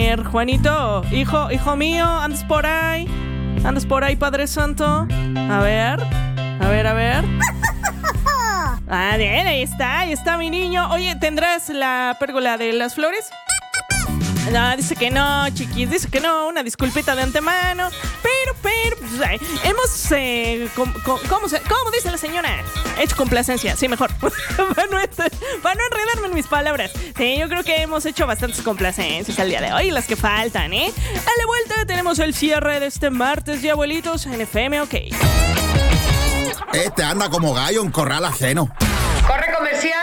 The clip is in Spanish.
ver, Juanito, hijo mío, ¿andas por ahí? ¿Andas por ahí, Padre Santo? A ver. Ah, bien, ahí está mi niño. Oye, ¿tendrás la pérgola de las flores? No, dice que no, chiquis, dice que no, una disculpita de antemano. Pero, pues, hemos, ¿cómo dice la señora? Hecho complacencia, sí, mejor. para no enredarme en mis palabras. Sí, yo creo que hemos hecho bastantes complacencias al día de hoy, las que faltan, ¿eh? A la vuelta tenemos el cierre de este martes de abuelitos en FM OK. Anda como gallo en corral ajeno. ¡Corre comercial!